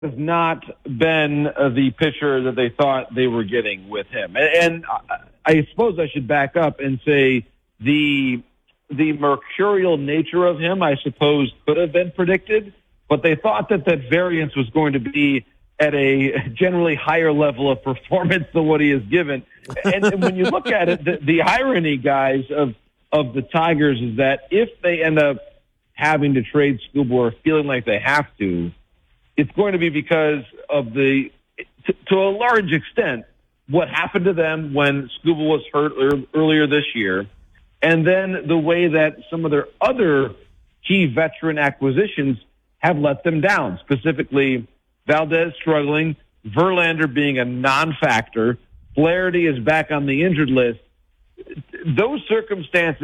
has not been the pitcher that they thought they were getting with him. And I suppose I should back up and say the mercurial nature of him, I suppose, could have been predicted, but they thought that variance was going to be at a generally higher level of performance than what he has given. And when you look at it, the irony, guys, of the Tigers is that if they end up having to trade Skubal or feeling like they have to, it's going to be because of to a large extent, what happened to them when Skubal was hurt earlier this year, and then the way that some of their other key veteran acquisitions have let them down, specifically Valdez struggling, Verlander being a non-factor, Flaherty is back on the injured list. Those circumstances